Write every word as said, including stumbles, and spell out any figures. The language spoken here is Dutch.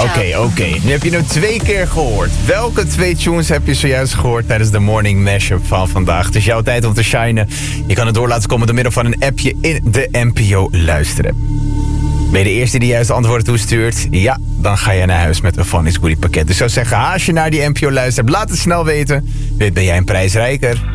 Oké, Okay, oké. Okay. Nu heb je nu twee keer gehoord. Welke twee tunes heb je zojuist gehoord tijdens de morning mashup van vandaag? Het is jouw tijd om te shinen. Je kan het door laten komen door middel van een appje in de N P O Luisteren. Ben je de eerste die juist antwoorden toestuurt? Ja, dan ga je naar huis met een Funnies Goodie pakket. Dus ik zou zeggen, haast je naar die N P O Luisteren. Laat het snel weten. Dit ben jij een prijsrijker.